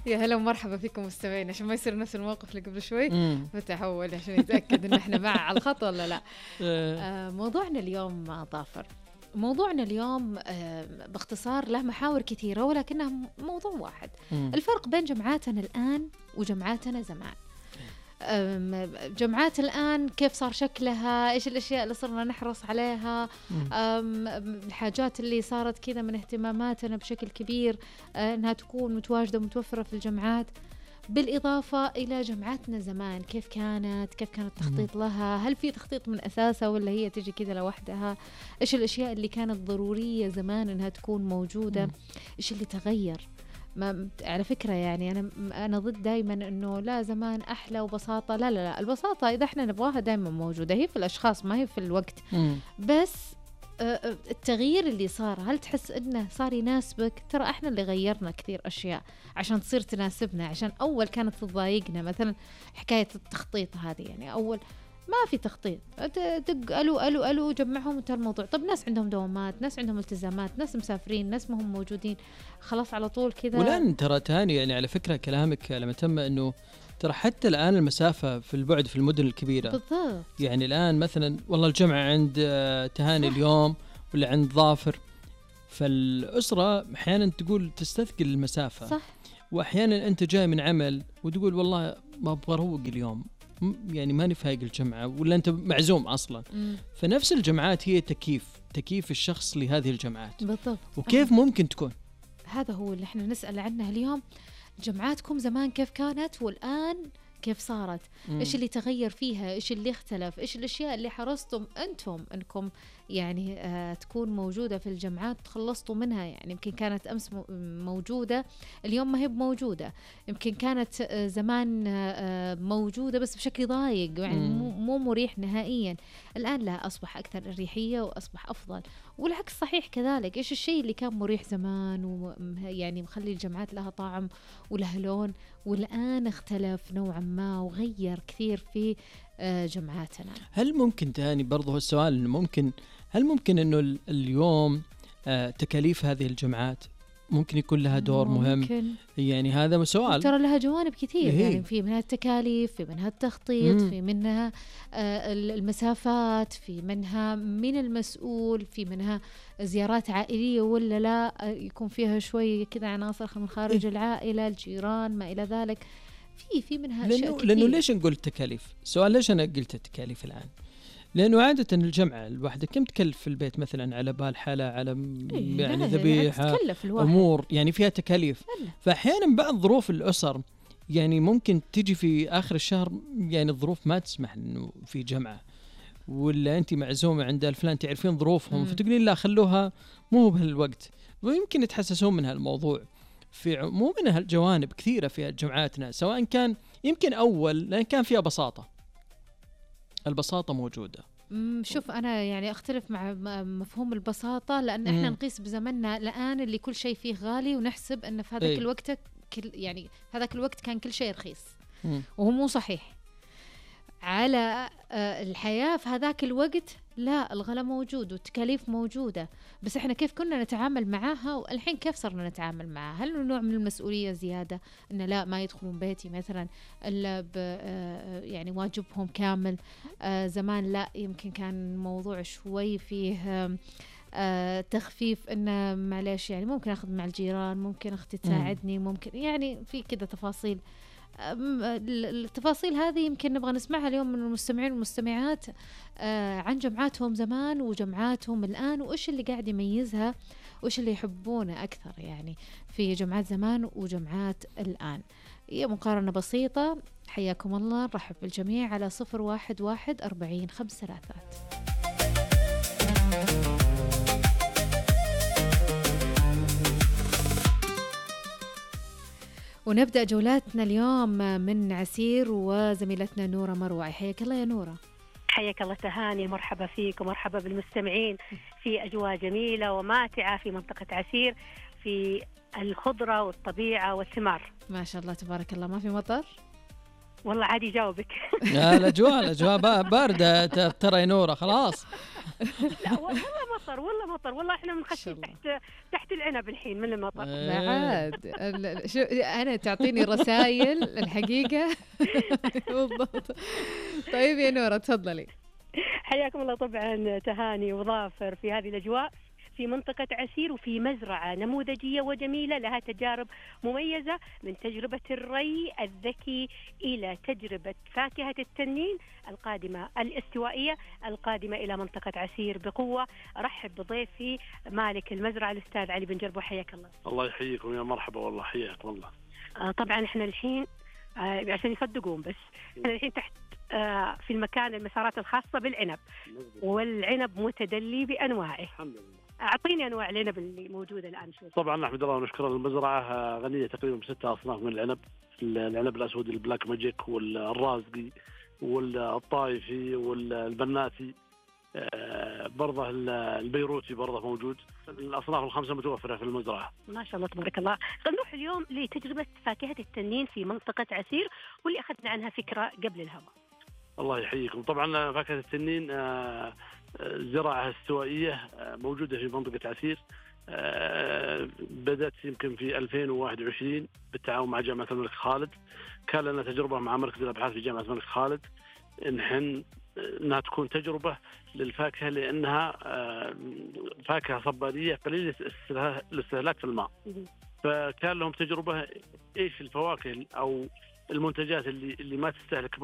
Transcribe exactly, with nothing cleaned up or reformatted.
يا هلا ومرحبا فيكم مستمعين. عشان ما يصير نفس الموقف اللي قبل شوي فتحول عشان يتأكد إن إحنا مع على الخط ولا لا. آه موضوعنا اليوم ضافر. موضوعنا اليوم آه باختصار له محاور كثيرة ولكنها موضوع واحد. مم. الفرق بين جمعاتنا الآن وجمعاتنا زمان. جمعات الآن كيف صار شكلها، إيش الأشياء اللي صرنا نحرص عليها، الحاجات اللي صارت كذا من اهتماماتنا بشكل كبير أنها تكون متواجدة ومتوفرة في الجمعات، بالإضافة إلى جمعاتنا زمان كيف كانت، كيف كان التخطيط لها، هل في تخطيط من أساسها ولا هي تجي كذا لوحدها، إيش الأشياء اللي كانت ضرورية زمان أنها تكون موجودة، إيش اللي تغير. ما على فكرة يعني أنا أنا ضد دايما إنه لا زمان أحلى وبساطة، لا لا لا البساطة إذا إحنا نبغاها دايما موجودة، هي في الأشخاص ما هي في الوقت. مم. بس التغيير اللي صار هل تحس إنه صار يناسبك؟ ترى إحنا اللي غيرنا كثير أشياء عشان تصير تناسبنا، عشان أول كانت تضايقنا مثلا حكاية التخطيط هذه. يعني أول ما في تخطيط، دق ألو ألو ألو جمعهم وانتهى الموضوع. طب ناس عندهم دوامات، ناس عندهم التزامات، ناس مسافرين، ناس ما هم موجودين، خلاص على طول كذا. والآن ترى تاني يعني على فكرة كلامك لما تم أنه ترى حتى الآن المسافة في البعد في المدن الكبيرة بالضبط. يعني الآن مثلا والله الجمعة عند تهاني صح. اليوم ولا عند ظافر، فالأسرة أحيانا تقول تستثقل المسافة صح. وأحيانا أنت جاي من عمل وتقول والله ما أبغى أروق اليوم، يعني ماني فايق الجمعة، ولا أنت معزوم أصلا. مم. فنفس الجمعات هي تكييف تكييف الشخص لهذه الجمعات. بالضبط. وكيف أه. ممكن تكون؟ هذا هو اللي احنا نسأل عنه اليوم. جمعاتكم زمان كيف كانت والآن كيف صارت؟ مم. إيش اللي تغير فيها؟ إيش اللي اختلف؟ إيش الأشياء اللي حرصتم أنتم أنكم يعني آه تكون موجودة في الجمعات تخلصتوا منها؟ يعني يمكن كانت أمس موجودة اليوم ما هي موجودة، يمكن كانت آه زمان آه موجودة بس بشكل ضايق يعني مو, مو مريح نهائيا. الآن لا، أصبح أكثر الريحية وأصبح أفضل، والعكس صحيح كذلك. إيش الشيء اللي كان مريح زمان ويعني مخلي الجمعات لها طعم ولها لون والآن اختلف نوعا ما وغير كثير في جمعاتنا؟ هل ممكن تاني برضه السؤال إنه ممكن هل ممكن إنه اليوم تكاليف هذه الجمعات ممكن يكون لها دور ممكن. مهم يعني هذا سؤال. ترى لها جوانب كثير إيه؟ يعني في منها التكاليف، في منها التخطيط، مم. في منها المسافات، في منها من المسؤول، في منها زيارات عائلية ولا لا يكون فيها شوي كذا عناصر من خارج إيه؟ العائلة، الجيران، ما إلى ذلك. في في منها أشياء لأنه, كثير. لأنه ليش نقول تكاليف؟ سؤال ليش أنا قلت التكاليف الآن؟ لأنه عادة الجمعة الواحدة كم تكلف في البيت مثلا على بال حالة على إيه يعني ذبيحة يعني أمور يعني فيها تكاليف. فأحيانا بعض ظروف الأسر يعني ممكن تيجي في آخر الشهر يعني الظروف ما تسمح إنه في جمعة، ولا أنت معزومة عند الفلان تعرفين ظروفهم فتقولين لا خلوها مو بهالوقت، ويمكن يتحسسون من هالموضوع. في مو من هالجوانب كثيرة في جمعاتنا، سواء كان يمكن أول لأن كان فيها بساطة، البساطة موجودة. شوف أنا يعني أختلف مع مفهوم البساطة، لأن إحنا نقيس بزمننا الآن اللي كل شيء فيه غالي ونحسب أن في هذاك الوقت كل يعني في هذاك الوقت كان كل شيء رخيص، وهو مو صحيح. على الحياة في هذاك الوقت لا، الغلا موجود والتكاليف موجودة، بس إحنا كيف كنا نتعامل معاها والحين كيف صرنا نتعامل معاها؟ هل نوع من المسؤولية زيادة إن لا ما يدخلون بيتي مثلا إلا يعني واجبهم كامل؟ آه زمان لا، يمكن كان الموضوع شوي فيه آه تخفيف، إنه معليش يعني ممكن أخذ مع الجيران، ممكن أختي تساعدني، ممكن يعني في كده تفاصيل. التفاصيل هذه يمكن نبغى نسمعها اليوم من المستمعين والمستمعات آه عن جمعاتهم زمان وجمعاتهم الآن، وإيش اللي قاعد يميزها وإيش اللي يحبونه أكثر يعني في جمعات زمان وجمعات الآن. هي مقارنة بسيطة. حياكم الله، نرحب بالجميع على صفر واحد واحد أربعين خمس ثلاثات. ونبدأ جولاتنا اليوم من عسير وزميلتنا نورة مروعي. حياك الله يا نورة. حياك الله تهاني، مرحبا فيك ومرحبا بالمستمعين في أجواء جميلة وماتعة في منطقة عسير، في الخضرة والطبيعة والثمار. ما شاء الله تبارك الله. ما في مطر؟ والله عادي جاوبك. لا الاجواء الاجواء بارده ترى يا نوره خلاص. لا والله مطر والله مطر والله احنا بنخشي تحت تحت العنب الحين من المطر. بعد شو انا تعطيني رسائل الحقيقه. بالضبط. طيب يا نوره تفضلي. حياكم الله. طبعا تهاني وظافر في هذه الاجواء في منطقة عسير وفي مزرعة نموذجية وجميلة لها تجارب مميزة، من تجربة الري الذكي إلى تجربة فاكهة التنين القادمة الاستوائية القادمة إلى منطقة عسير بقوة. أرحب بضيفي مالك المزرعة الأستاذ علي بن جربو، حياك الله. الله يحييكم يا مرحبا والله حياكم الله. آه طبعا احنا الحين آه عشان يصدقون بس احنا الحين تحت آه في المكان المسارات الخاصة بالعنب، والعنب متدلي بأنواعه. الحمد لله. أعطيني أنواع العنب اللي موجودة الآن شوي. طبعا نحمد الله ونشكر المزرعة غنية تقريبا بستة أصناف من العنب، العنب الأسود البلاك ماجيك والرازقي والطائفي والبناتي، برضه البيروتي برضه موجود. الأصناف الخمسة متوفرة في المزرعة ما شاء الله تبارك الله. نروح اليوم لتجربة فاكهة التنين في منطقة عسير واللي أخذنا عنها فكرة قبل الهواء. الله يحييكم. طبعا فاكهة التنين زراعة استوائية موجودة في منطقة عسير، بدأت يمكن في ألفين وواحد وعشرين بالتعاون مع جامعة الملك خالد. كان لنا تجربة مع مركز الأبحاث في جامعة الملك خالد نحن انها تكون تجربة للفاكهة لأنها فاكهة صبارية قليلة الاستهلاك في الماء، فكان لهم تجربة ايش الفواكه أو المنتجات اللي اللي ما تستهلك